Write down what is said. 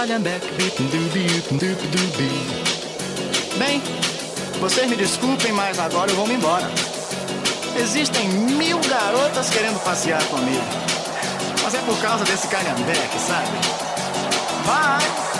Bem, vocês me desculpem, mas agora eu vou me embora. Existem 1000 garotas querendo passear comigo. Mas é por causa desse calhambeque, sabe? Bye!